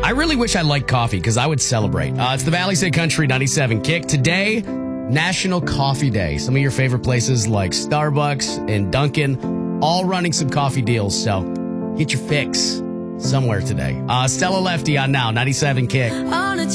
I really wish I liked coffee because I would celebrate. It's the Valley State Country 97 Kick. Today, National Coffee Day. Some of your favorite places like Starbucks and Dunkin' all running some coffee deals. So get your fix somewhere today. Stella Lefty on now, 97 Kick.